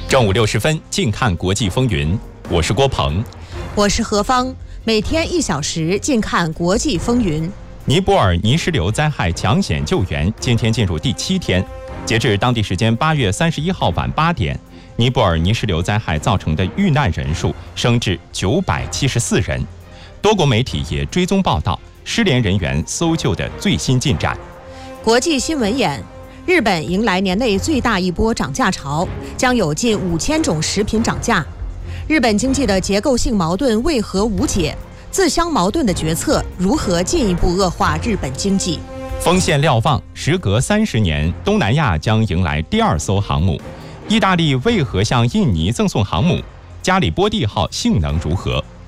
正午60分，近看国际风云。我是郭鹏， 我是何芳。每天1小时，近看国际风云。 尼泊尔泥石流灾害抢险救援今天进入第7天，截至当地时间8月31号晚8点，尼泊尔泥石流灾害造成的遇难人数升至974人。多国媒体也追踪报道失联人员搜救的最新进展。 国际新闻眼：日本迎来年内最大一波涨价潮，将有近5000种食品涨价。日本经济的结构性矛盾为何无解？自相矛盾的决策如何进一步恶化日本经济？ 锋线瞭望：时隔30年，东南亚将迎来第2艘航母。意大利为何向印尼赠送航母？加里波第号性能如何？